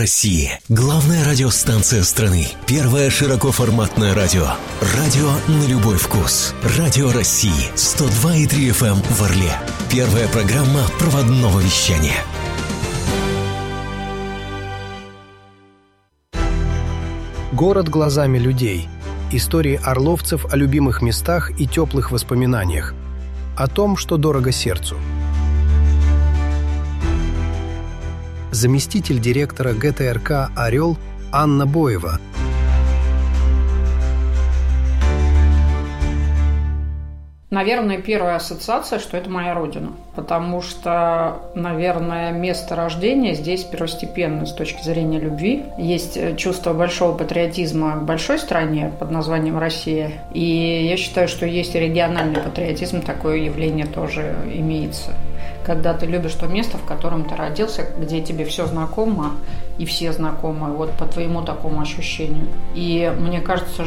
России. Главная радиостанция страны. Первое широкоформатное радио. Радио на любой вкус. Радио России. 102,3 FM в Орле. Первая программа проводного вещания. Город глазами людей. Истории орловцев о любимых местах и теплых воспоминаниях. О том, что дорого сердцу. Заместитель директора ГТРК «Орел» Анна Боева. Наверное, первая ассоциация, что это моя родина, потому что, наверное, место рождения здесь первостепенно с точки зрения любви. Есть чувство большого патриотизма к большой стране под названием Россия, и я считаю, что есть и региональный патриотизм, такое явление тоже имеется. Когда ты любишь то место, в котором ты родился, где тебе все знакомо и все знакомы, вот по твоему такому ощущению. И мне кажется,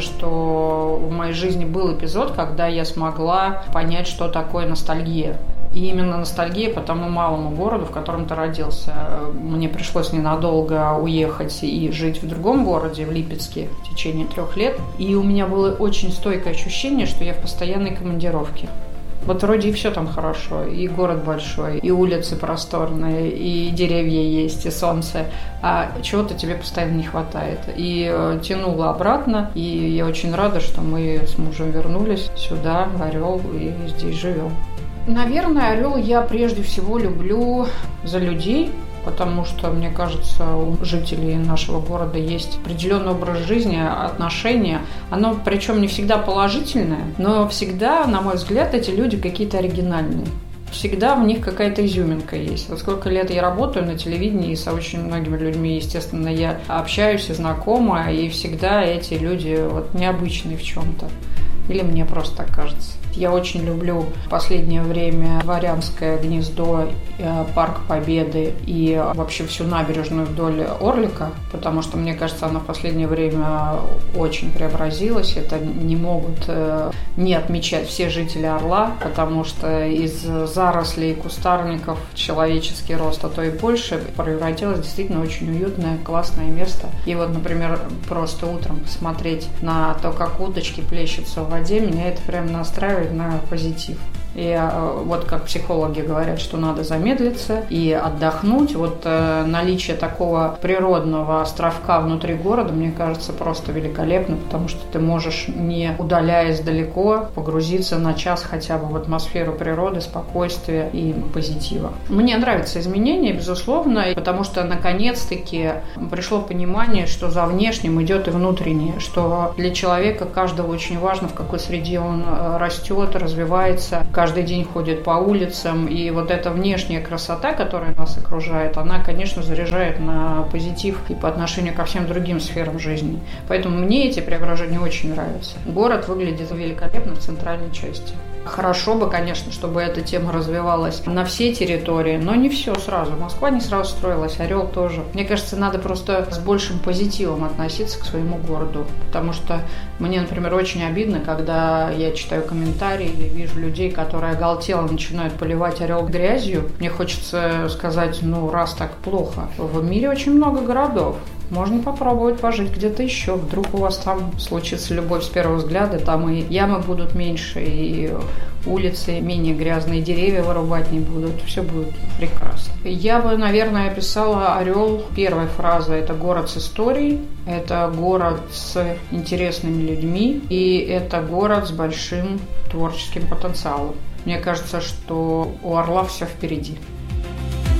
что в моей жизни был эпизод, когда я смогла понять, что такое ностальгия. И именно ностальгия по тому малому городу, в котором ты родился. Мне пришлось ненадолго уехать и жить в другом городе, в Липецке, в течение 3 лет. И у меня было очень стойкое ощущение, что я в постоянной командировке. Вот вроде и все там хорошо, и город большой, и улицы просторные, и деревья есть, и солнце, а чего-то тебе постоянно не хватает. И тянуло обратно, и я очень рада, что мы с мужем вернулись сюда, в Орел, и здесь живем. Наверное, Орел я прежде всего люблю за людей, потому что, мне кажется, у жителей нашего города есть определенный образ жизни, отношения. Оно, причем не всегда положительное, но всегда, на мой взгляд, эти люди какие-то оригинальные. Всегда в них какая-то изюминка есть. Вот сколько лет я работаю на телевидении, и с очень многими людьми, естественно, я общаюсь и знакома, и всегда эти люди вот необычные в чем-то. Или мне просто так кажется. Я очень люблю в последнее время Дворянское гнездо, Парк Победы и вообще всю набережную вдоль Орлика, потому что, мне кажется, она в последнее время очень преобразилась. Это не могут не отмечать все жители Орла, потому что из зарослей кустарников человеческий рост, а то и больше, превратилось в действительно очень уютное, классное место. И вот, например, просто утром посмотреть на то, как удочки плещутся в воде, меня это прям настраивает на позитив. И вот как психологи говорят, что надо замедлиться и отдохнуть. Вот наличие такого природного островка внутри города, мне кажется, просто великолепно, потому что ты можешь, не удаляясь далеко, погрузиться на час хотя бы в атмосферу природы, спокойствия и позитива. Мне нравятся изменения, безусловно, потому что наконец-таки пришло понимание, что за внешним идет и внутреннее, что для человека каждого очень важно, в какой среде он растет, развивается, каждый день ходит по улицам, и вот эта внешняя красота, которая нас окружает, она, конечно, заряжает на позитив и по отношению ко всем другим сферам жизни. Поэтому мне эти преображения очень нравятся. Город выглядит великолепно в центральной части. Хорошо бы, конечно, чтобы эта тема развивалась на всей территории, но не все сразу. Москва не сразу строилась, Орел тоже. Мне кажется, надо просто с большим позитивом относиться к своему городу, потому что мне, например, очень обидно, когда я читаю комментарии или вижу людей, которые оголтело начинают поливать Орел грязью. Мне хочется сказать, раз так плохо. В мире очень много городов. Можно попробовать пожить где-то еще. Вдруг у вас там случится любовь с первого взгляда, там и ямы будут меньше, и улицы менее грязные, деревья вырубать не будут. Все будет прекрасно. Я бы, наверное, описала Орел. Первая фраза – это город с историей, это город с интересными людьми, и это город с большим творческим потенциалом. Мне кажется, что у Орла все впереди.